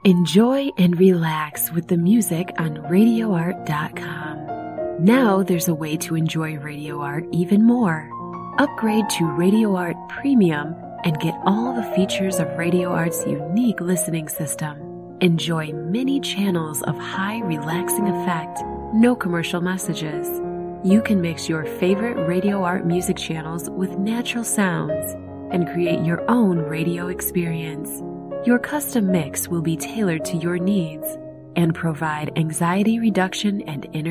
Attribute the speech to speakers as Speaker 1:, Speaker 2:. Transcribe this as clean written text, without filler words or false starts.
Speaker 1: Enjoy and relax with the music on RadioArt.com. Now there's a way to enjoy Radio Art even more. Upgrade to Radio Art Premium and get all the features of Radio Art's unique listening system. Enjoy many channels of high relaxing effect, no commercial messages. You can mix your favorite Radio Art music channels with natural sounds and create your own radio experience. Your custom mix will be tailored to your needs and provide anxiety reduction and inner